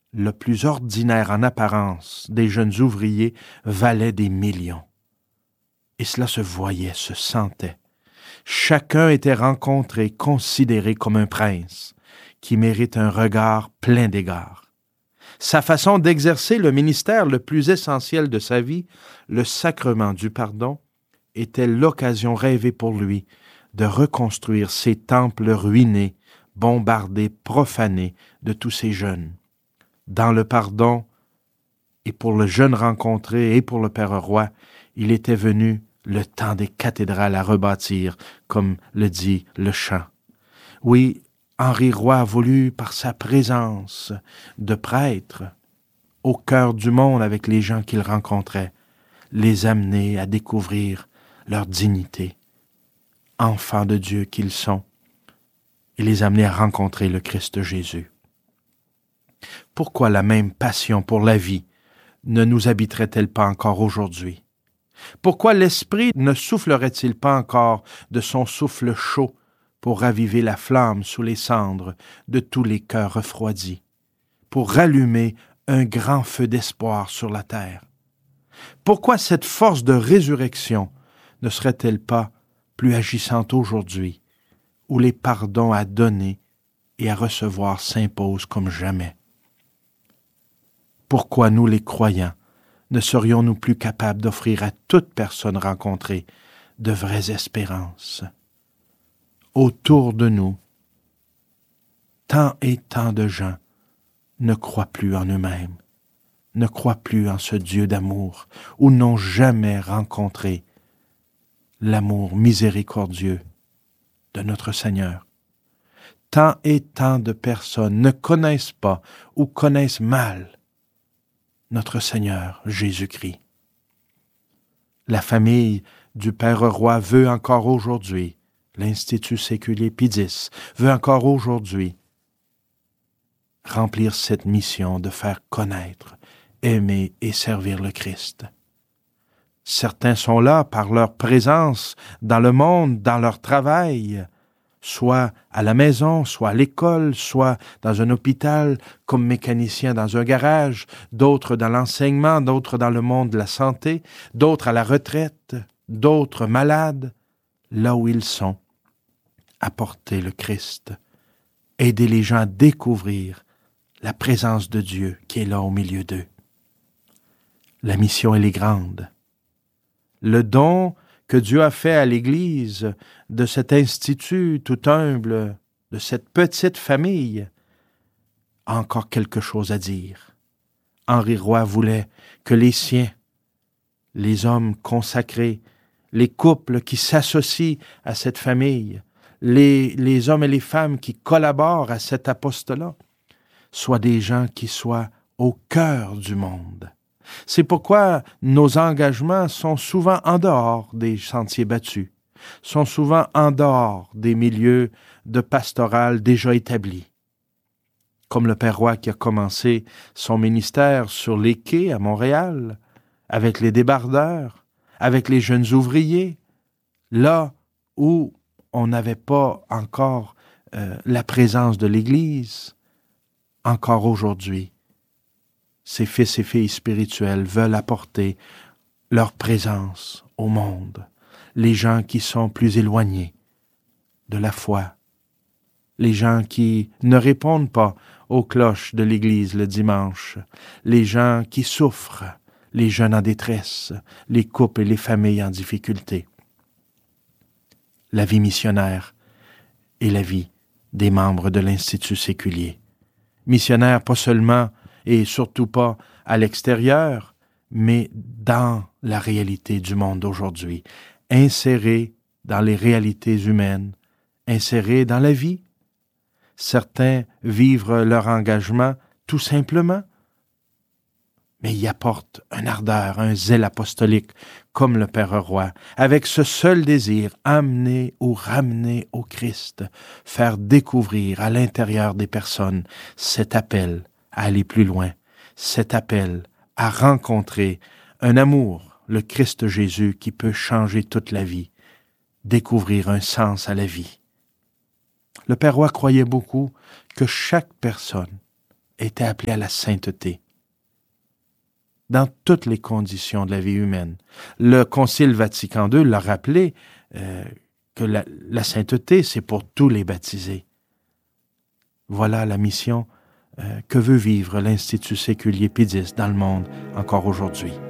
le plus ordinaire en apparence des jeunes ouvriers valait des millions. Et cela se voyait, se sentait. Chacun était rencontré, considéré comme un prince, qui mérite un regard plein d'égards. Sa façon d'exercer le ministère le plus essentiel de sa vie, le sacrement du pardon, était l'occasion rêvée pour lui de reconstruire ces temples ruinés, bombardés, profanés de tous ces jeunes. Dans le pardon, et pour le jeune rencontré et pour le Père Roy, il était venu le temps des cathédrales à rebâtir, comme le dit le chant. Oui, Henri Roy a voulu, par sa présence de prêtre, au cœur du monde avec les gens qu'il rencontrait, les amener à découvrir leur dignité, enfants de Dieu qu'ils sont, et les amener à rencontrer le Christ Jésus. Pourquoi la même passion pour la vie ne nous habiterait-elle pas encore aujourd'hui? Pourquoi l'Esprit ne soufflerait-il pas encore de son souffle chaud pour raviver la flamme sous les cendres de tous les cœurs refroidis, pour rallumer un grand feu d'espoir sur la terre? Pourquoi cette force de résurrection ne serait-elle pas plus agissante aujourd'hui, où les pardons à donner et à recevoir s'imposent comme jamais? Pourquoi nous, les croyants, ne serions-nous plus capables d'offrir à toute personne rencontrée de vraies espérances? Autour de nous, tant et tant de gens ne croient plus en eux-mêmes, ne croient plus en ce Dieu d'amour, ou n'ont jamais rencontré l'amour miséricordieux de notre Seigneur. Tant et tant de personnes ne connaissent pas ou connaissent mal notre Seigneur Jésus-Christ. La famille du Père Roy veut encore aujourd'hui, l'Institut séculier Pie X veut encore aujourd'hui remplir cette mission de faire connaître, aimer et servir le Christ. Certains sont là par leur présence dans le monde, dans leur travail, soit à la maison, soit à l'école, soit dans un hôpital, comme mécanicien dans un garage, d'autres dans l'enseignement, d'autres dans le monde de la santé, d'autres à la retraite, d'autres malades, là où ils sont. Apporter le Christ, aider les gens à découvrir la présence de Dieu qui est là au milieu d'eux. La mission, elle est grande. Le don que Dieu a fait à l'Église de cet institut tout humble, de cette petite famille, a encore quelque chose à dire. Henri Roy voulait que les siens, les hommes consacrés, les couples qui s'associent à cette famille, les hommes et les femmes qui collaborent à cet apostolat, soient des gens qui soient au cœur du monde. C'est pourquoi nos engagements sont souvent en dehors des sentiers battus, sont souvent en dehors des milieux de pastoral déjà établis. Comme le Père Roy qui a commencé son ministère sur les quais à Montréal, avec les débardeurs, avec les jeunes ouvriers, là où on n'avait pas encore la présence de l'Église, encore aujourd'hui, ces fils et filles spirituels veulent apporter leur présence au monde, les gens qui sont plus éloignés de la foi, les gens qui ne répondent pas aux cloches de l'Église le dimanche, les gens qui souffrent, les jeunes en détresse, les couples et les familles en difficulté. La vie missionnaire est la vie des membres de l'Institut séculier. Missionnaires pas seulement et surtout pas à l'extérieur, mais dans la réalité du monde d'aujourd'hui, insérés dans les réalités humaines, insérés dans la vie. Certains vivent leur engagement tout simplement, mais y apportent un ardeur, un zèle apostolique, comme le Père Roy, avec ce seul désir, amener ou ramener au Christ, faire découvrir à l'intérieur des personnes cet appel à aller plus loin, cet appel à rencontrer un amour, le Christ Jésus qui peut changer toute la vie, découvrir un sens à la vie. Le Père Roy croyait beaucoup que chaque personne étaient appelés à la sainteté dans toutes les conditions de la vie humaine. Le Concile Vatican II l'a rappelé que la sainteté, c'est pour tous les baptisés. Voilà la mission que veut vivre l'Institut séculier pédiste dans le monde encore aujourd'hui.